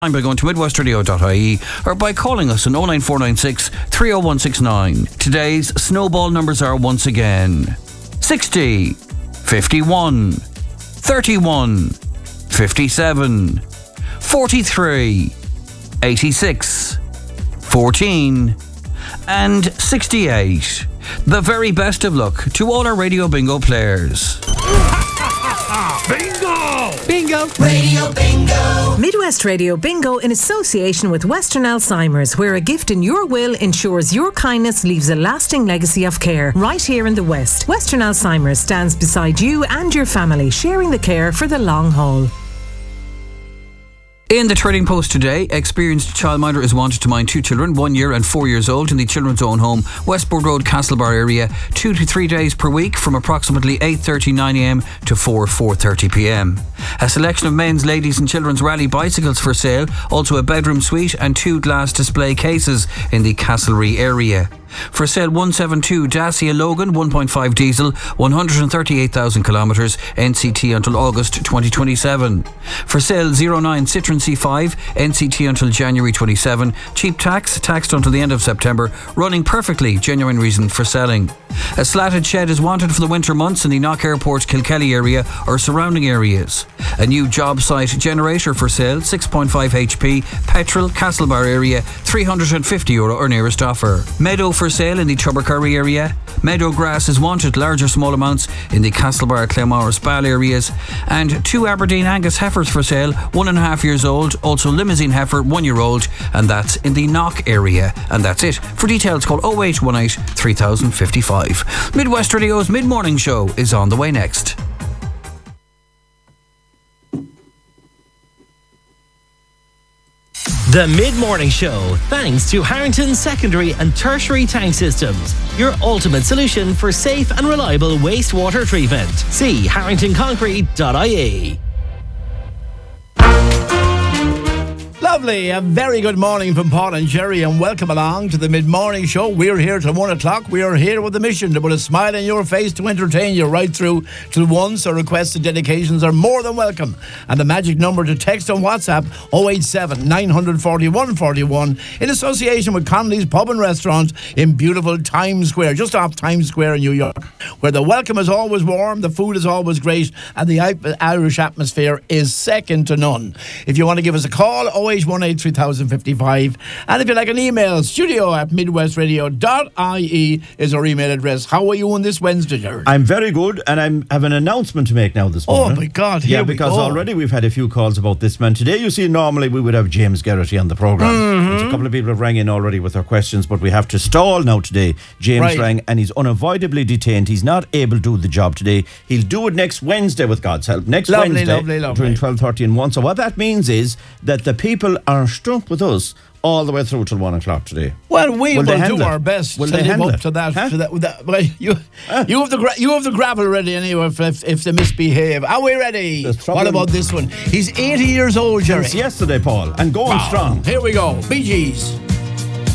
by going to midwestradio.ie or by calling us on 09496 30169. Today's snowball numbers are once again 60, 51, 31, 57, 43, 86, 14 and 68. The very best of luck to all our Radio Bingo players. Bingo! Bingo! Radio Bingo! Midwest Radio Bingo in association with Western Alzheimer's, where a gift in your will ensures your kindness leaves a lasting legacy of care right here in the West. Western Alzheimer's stands beside you and your family, sharing the care for the long haul. In the Trading Post today, experienced childminder is wanted to mind 2 children, 1 year and 4 years old, in the Children's Own Home, Westport Road, Castlebar area, 2 to 3 days per week from approximately 8:39am to 4:30pm. A selection of men's, ladies and children's rally bicycles for sale, also a bedroom suite and 2 glass display cases in the Castlereagh area. For sale 172 Dacia Logan 1.5 diesel, 138,000 kilometres, NCT until August 2027. For sale 09 Citroen C5, NCT until January 27, cheap tax, taxed until the end of September, running perfectly, genuine reason for selling. A slatted shed is wanted for the winter months in the Knock Airport, Kilkelly area or surrounding areas. A new job site generator for sale, 6.5 HP, petrol, Castlebar area, €350 or nearest offer. Meadow for sale in the Tubbercurry area. Meadow grass is wanted, large or small amounts, in the Castlebar, Claremore or Spal areas. And 2 Aberdeen Angus heifers for sale, 1.5 years old, also limousine heifer, 1 year old, and that's in the Knock area. And that's it. For details, call 0818 3055. Midwest Radio's mid-morning show is on the way next. The Mid-Morning Show, thanks to Harrington Secondary and Tertiary Tank Systems, your ultimate solution for safe and reliable wastewater treatment. See harringtonconcrete.ie. Lovely, a very good morning from Paul and Jerry, and welcome along to the Mid-Morning Show. We're here till 1 o'clock. We are here with a mission to put a smile on your face, to entertain you right through till 1. So requests and dedications are more than welcome. And the magic number to text on WhatsApp, 087 941 41, in association with Connolly's Pub and Restaurant in beautiful Times Square, just off Times Square in New York, where the welcome is always warm, the food is always great, and the Irish atmosphere is second to none. If you want to give us a call, 081 3055, and if you like an email, studio@midwestradio.ie is our email address. How are you on this Wednesday, Jared? I'm very good, and I have an announcement to make now this morning. Oh my God, because already we've had a few calls about this man. Today, you see, normally we would have James Garrity on the programme. Mm-hmm. A couple of people have rang in already with their questions, but we have to stall now today. James rang, and he's unavoidably detained. He's not able to do the job today. He'll do it next Wednesday with God's help. Next Wednesday between 12:30 and 1. So what that means is that the people are stuck with us all the way through till 1 o'clock today. Well, we will do our best to live up to that. Huh? Well, you have the gravel ready anyway if they misbehave. Are we ready? What about this one? He's 80 years old, Jerry. Since yesterday, Paul, and going strong. Here we go. Bee Gees.